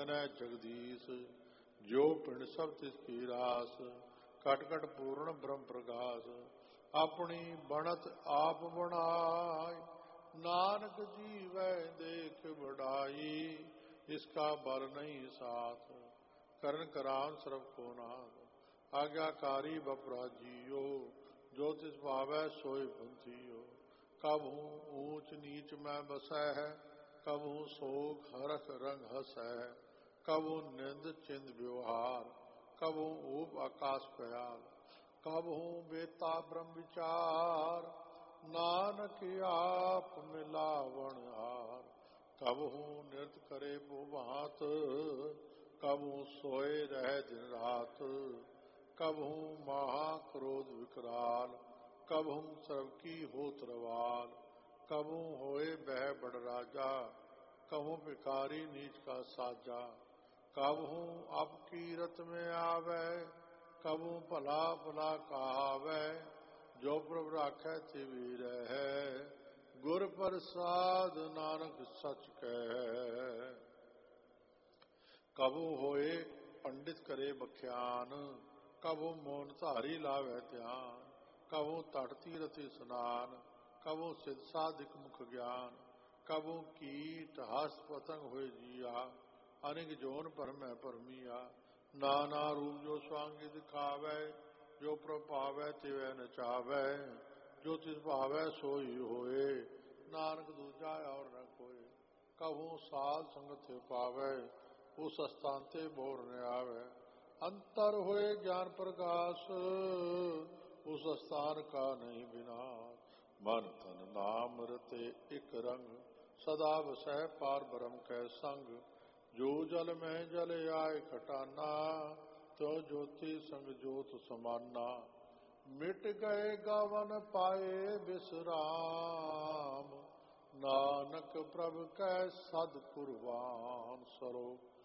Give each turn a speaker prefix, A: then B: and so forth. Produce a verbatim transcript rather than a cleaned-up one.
A: गगन है जगदीश, जो पिंड सब तिसकी रास, कट कट पूर्ण ब्रह्म प्रकाश, अपनी बनत आप बनाय, नानक जीवै देख बढ़ाई, इसका बल नहीं साथ, करण करान सर्व को नाथ, आज्ञाकारी बपराजियो, जो तिस भावै सोई पंथियो, कब हूँ ऊंच नीच में बसै है, कब हूँ शोक हरख रंग हसै, कब हूँ निंद चिंद व्यवहार, कब हूँ ऊप आकाश प्याल, कब हूँ बेता ब्रह्म विचार, नानक आप मिलावण हार, कब हूँ नृत्य करे भांत, कब हूँ सोए रह दिन रात, कब हूँ महा क्रोध विकराल, कब हूँ सर्व की होत रवाल, कब हूँ होए बह बड़ राजा, कब हूँ भिखारी नीच का साजा, कब हूँ अब कीरत में आवे, कब हूँ भला भला कहावे, जो प्रभु राखै तिवी रहे, गुर प्रसाद नानक सच कह, कब हूँ होए पंडित करे बख्यान, कब हूँ मौन धारी लावे ध्यान, कब हूँ तट तीरथ स्नान, कब हूँ सिद्ध साधिक मुख ज्ञान, कब हूँ कीट हस्त पतंग होए जिया, अनेक जोन पर मैं परमिया, नाना रूप जो स्वांगी दिखावे, जो प्रभावै तिवै नचावे, जो तिस भावै सोई होए, नानक दूजा और न कोय, कब हूँ साध संगत पावे, उस स्थान ते बोर न आवे, अंतर होए ज्ञान प्रकाश, उस स्थान का नहीं विनाश, मन तन नाम रते एक रंग, सदा वसह पार ब्रह्म कै संग, जो जल में जल आए खटाना, तो ज्योति संग ज्योत समाना, मिट गए गावन पाए विश्राम, नानक प्रभ कै सद कुर्बान, सरो